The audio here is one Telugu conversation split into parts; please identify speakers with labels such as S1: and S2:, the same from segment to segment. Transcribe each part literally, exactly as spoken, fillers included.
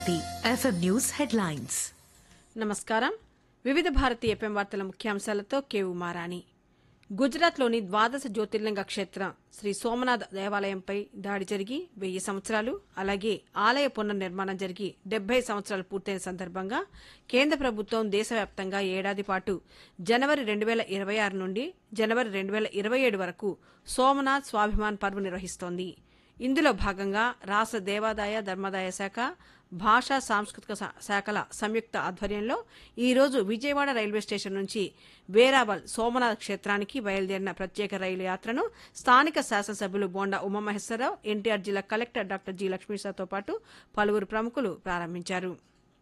S1: FM news headlines.
S2: నమస్కారం. వివిధ భారతి ఎఫ్ఎం వార్తల ముఖ్యాంశాలతో కే ఉమారాణి. గుజరాత్లోని ద్వాదశ జ్యోతిర్లింగ క్షేత్రం శ్రీ సోమనాథ్ దేవాలయంపై దాడి జరిగి వెయ్యి సంవత్సరాలు, అలాగే ఆలయ పునర్నిర్మాణం జరిగి డెబ్బై సంవత్సరాలు పూర్తయిన సందర్భంగా కేంద్ర ప్రభుత్వం దేశవ్యాప్తంగా ఏడాది పాటు జనవరి రెండు వేల ఇరవై ఆరు నుండి జనవరి రెండు వేల ఇరవై ఏడు వరకు సోమనాథ్ స్వాభిమాన్ పర్వ్ నిర్వహిస్తోంది. ఇందులో భాగంగా రాష్ట్ర దేవాదాయ ధర్మాదాయ శాఖ, భాషా సాంస్కృతిక శాఖల సంయుక్త ఆధ్వర్యంలో ఈరోజు విజయవాడ రైల్వే స్టేషన్ నుంచి వేరావల్ సోమనాథ్ క్షేత్రానికి బయలుదేరిన ప్రత్యేక రైలు యాత్రను స్థానిక శాసనసభ్యులు బోండా ఉమామహేశ్వరరావు, ఎన్టీఆర్ జిల్లా కలెక్టర్ డాక్టర్ జి లక్ష్మీసాతో పాటు పలువురు ప్రముఖులు ప్రారంభించారు.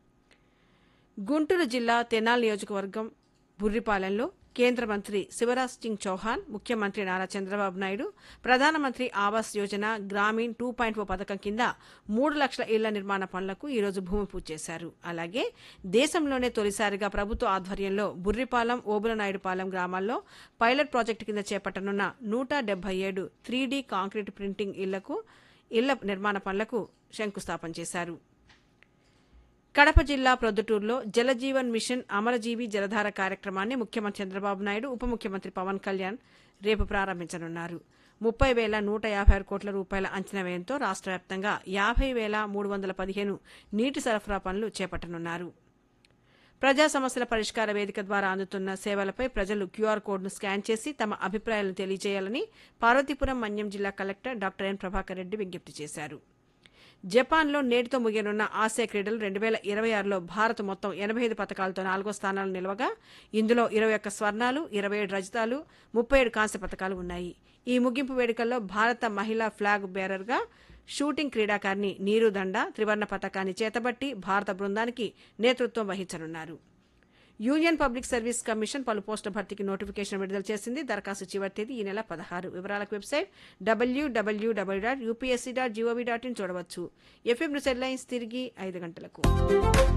S2: గుంటూరు జిల్లా తెనాలి నియోజకవర్గం బుర్రిపాలెంలో కేంద్ర మంత్రి శివరాజ్ సింగ్ చౌహాన్, ముఖ్యమంత్రి నారా చంద్రబాబు నాయుడు ప్రధానమంత్రి ఆవాస్ యోజన గ్రామీణ్ టూ పాయింట్ ఓ పథకం కింద మూడు లక్షల ఇళ్ల నిర్మాణ పనులకు ఈరోజు భూమి పూజ చేశారు. అలాగే దేశంలోనే తొలిసారిగా ప్రభుత్వ ఆధ్వర్యంలో బుర్రిపాలెం, ఓబులనాయుడుపాలెం గ్రామాల్లో పైలట్ ప్రాజెక్టు కింద చేపట్టనున్న నూట డెబ్బై ఏడు త్రీ డీ కాంక్రీట్ ప్రింటింగ్ ఇళ్లకు ఇళ్ల నిర్మాణ పనులకు శంకుస్థాపన చేశారు. కడప జిల్లా ప్రొద్దుటూరులో జలజీవన్ మిషన్ అమరజీవి జలధార కార్యక్రమాన్ని ముఖ్యమంత్రి చంద్రబాబు నాయుడు, ఉప ముఖ్యమంత్రి పవన్ కళ్యాణ్ రేపు ప్రారంభించనున్నారు. ముప్పై వేల నూట యాభై ఆరు కోట్ల రూపాయల అంచనా వ్యయంతో రాష్ట్ర వ్యాప్తంగా యాభై వేల మూడు వందల పదిహేను నీటి సరఫరా పనులు చేపట్టనున్నారు. ప్రజా సమస్యల పరిష్కార వేదిక ద్వారా అందుతున్న సేవలపై ప్రజలు క్యూఆర్ కోడ్ను స్కాన్ చేసి తమ అభిప్రాయాలను తెలియజేయాలని పార్వతీపురం మన్యం జిల్లా collector doctor N Prabhakar Reddy విజ్ఞప్తి చేశారు. జపాన్లో నేటితో ముగియనున్న ఆసియా క్రీడలు రెండు వేల ఇరవై ఆరులో భారత్ మొత్తం ఎనభై ఐదు పథకాలతో నాలుగో స్థానాలు నిలవగా ఇందులో ఇరవై ఒక్క స్వర్ణాలు, ఇరవై ఏడు రజతాలు, ముప్పై ఏడు కాంస్య పథకాలు ఉన్నాయి. ఈ ముగింపు వేడుకల్లో భారత మహిళా ఫ్లాగ్ బేరర్గా షూటింగ్ క్రీడాకారిణి నీరు దండ త్రివర్ణ పథకాన్ని చేతబట్టి భారత బృందానికి నేతృత్వం వహించనున్నారు. యూనియన్ పబ్లిక్ సర్వీస్ కమిషన్ పలు పోస్టుల భర్తీకి నోటిఫికేషన్ విడుదల చేసింది. దరఖాస్తు చివరి తేదీ ఈ నెల పదహారు. వివరాలకు website WWW dot UPSC dot GOV dot in చూడవచ్చు. ఎఫ్ఎం న్యూస్ హెడ్లైన్స్ తిరిగి ఐదు గంటలకు.